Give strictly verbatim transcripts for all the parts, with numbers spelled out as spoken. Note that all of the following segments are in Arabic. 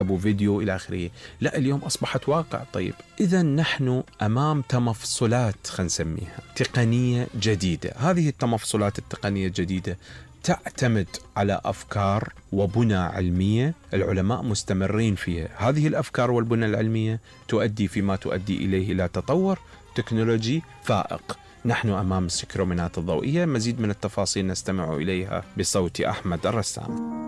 وفيديو إلى آخره. لا، اليوم أصبحت واقع. طيب إذا نحن أمام تمفصلات خلينا نسميها تقنية جديدة. هذه التمفصلات التقنية الجديدة تعتمد على أفكار وبنى علمية العلماء مستمرين فيها. هذه الأفكار والبنى العلمية تؤدي فيما تؤدي إليه إلى تطور تكنولوجي فائق. نحن أمام السكرومينات الضوئية. مزيد من التفاصيل نستمع إليها بصوت أحمد الرسام.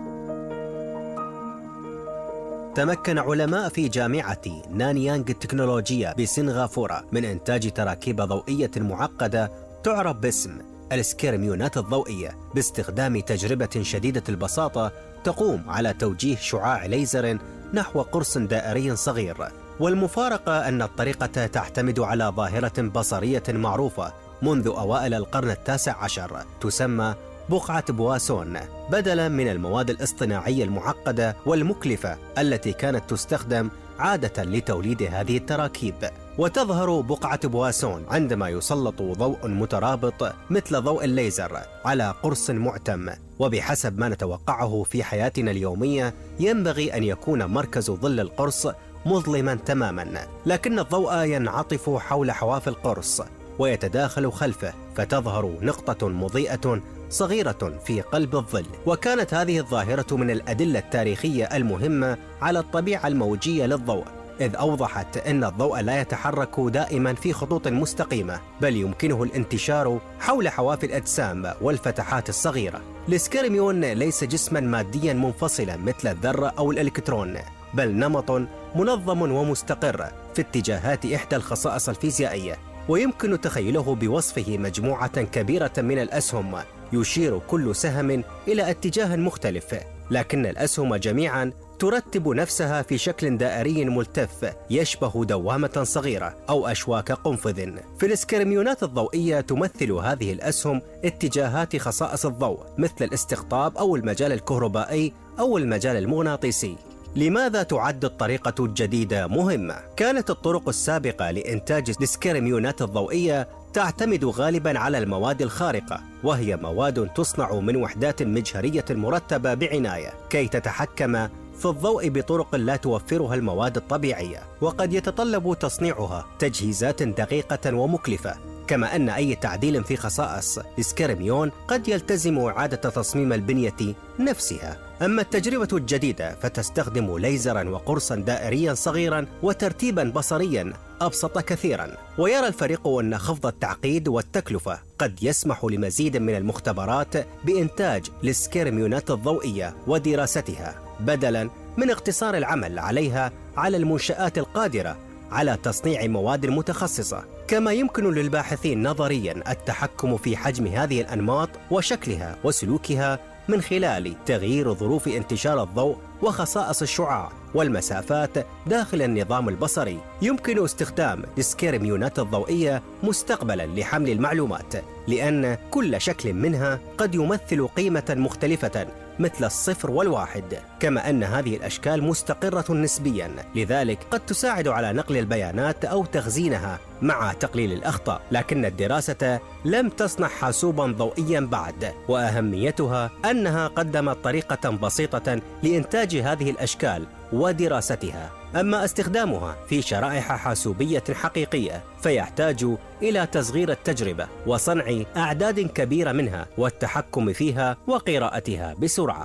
تمكن علماء في جامعة نانيانغ التكنولوجية بسنغافورة من إنتاج تراكيب ضوئية معقدة تعرف باسم السكيرميونات الضوئية باستخدام تجربة شديدة البساطة تقوم على توجيه شعاع ليزر نحو قرص دائري صغير. والمفارقة أن الطريقة تعتمد على ظاهرة بصرية معروفة منذ أوائل القرن التاسع عشر تسمى بقعة بواسون، بدلاً من المواد الاصطناعية المعقدة والمكلفة التي كانت تستخدم عادة لتوليد هذه التراكيب. وتظهر بقعة بواسون عندما يسلط ضوء مترابط مثل ضوء الليزر على قرص معتم. وبحسب ما نتوقعه في حياتنا اليومية ينبغي أن يكون مركز ظل القرص مظلماً تماماً، لكن الضوء ينعطف حول حواف القرص ويتداخل خلفه فتظهر نقطة مضيئة صغيرة في قلب الظل. وكانت هذه الظاهرة من الأدلة التاريخية المهمة على الطبيعة الموجية للضوء، إذ أوضحت أن الضوء لا يتحرك دائما في خطوط مستقيمة، بل يمكنه الانتشار حول حواف الأجسام والفتحات الصغيرة. السكيرميون ليس جسما ماديا منفصلا مثل الذرة أو الإلكترون، بل نمط منظم ومستقر في اتجاهات إحدى الخصائص الفيزيائية. ويمكن تخيله بوصفه مجموعة كبيرة من الأسهم يشير كل سهم إلى اتجاه مختلف، لكن الأسهم جميعا ترتب نفسها في شكل دائري ملتف يشبه دوامة صغيرة أو أشواك قنفذ. في السكيرميونات الضوئية تمثل هذه الأسهم اتجاهات خصائص الضوء مثل الاستقطاب أو المجال الكهربائي أو المجال المغناطيسي. لماذا تعد الطريقة الجديدة مهمة؟ كانت الطرق السابقة لإنتاج السكيرميونات الضوئية تعتمد غالباً على المواد الخارقة، وهي مواد تصنع من وحدات مجهرية مرتبة بعناية كي تتحكم في الضوء بطرق لا توفرها المواد الطبيعية، وقد يتطلب تصنيعها تجهيزات دقيقة ومكلفة. كما أن أي تعديل في خصائص السكيرميون قد يلتزم إعادة تصميم البنية نفسها. أما التجربة الجديدة فتستخدم ليزراً وقرصاً دائرياً صغيراً وترتيباً بصرياً أبسط كثيراً. ويرى الفريق أن خفض التعقيد والتكلفة قد يسمح لمزيد من المختبرات بإنتاج السكيرميونات الضوئية ودراستها، بدلاً من اقتصار العمل عليها على المنشآت القادرة على تصنيع مواد متخصصة. كما يمكن للباحثين نظرياً التحكم في حجم هذه الأنماط وشكلها وسلوكها من خلال تغيير ظروف انتشار الضوء وخصائص الشعاع والمسافات داخل النظام البصري. يمكن استخدام السكيرميونات الضوئية مستقبلاً لحمل المعلومات، لأن كل شكل منها قد يمثل قيمة مختلفة مثل الصفر والواحد، كما أن هذه الأشكال مستقرة نسبياً، لذلك قد تساعد على نقل البيانات أو تخزينها مع تقليل الأخطاء. لكن الدراسة لم تصنع حاسوباً ضوئياً بعد، وأهميتها أنها قدمت طريقة بسيطة لإنتاج هذه الأشكال ودراستها. أما استخدامها في شرائح حاسوبية حقيقية فيحتاج إلى تصغير التجربة وصنع أعداد كبيرة منها والتحكم فيها وقراءتها بسرعة.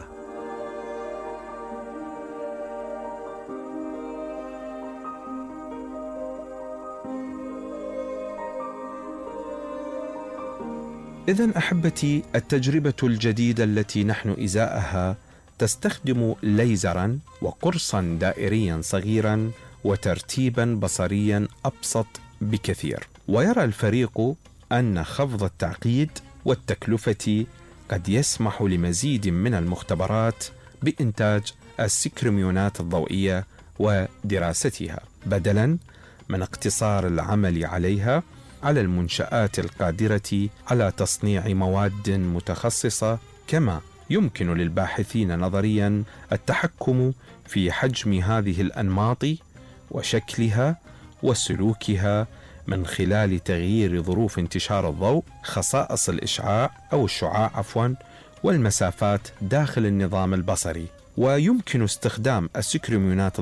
إذن أحبتي، التجربة الجديدة التي نحن إزاءها تستخدم ليزراً وقرصاً دائرياً صغيراً وترتيباً بصرياً أبسط بكثير. ويرى الفريق أن خفض التعقيد والتكلفة قد يسمح لمزيد من المختبرات بإنتاج السكيرميونات الضوئية ودراستها، بدلاً من اقتصار العمل عليها على المنشآت القادرة على تصنيع مواد متخصصة. كما يمكن للباحثين نظرياً التحكم في حجم هذه الأنماط وشكلها وسلوكها من خلال تغيير ظروف انتشار الضوء، خصائص الإشعاع أو الشعاع عفواً، والمسافات داخل النظام البصري. ويمكن استخدام السكيرميونات